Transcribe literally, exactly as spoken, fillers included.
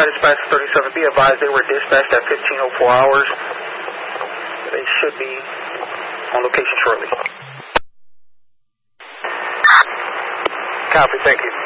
Flight Dispatch thirty-seven, be advised they were dispatched at fifteen oh four hours. They should be on location shortly. Copy, thank you.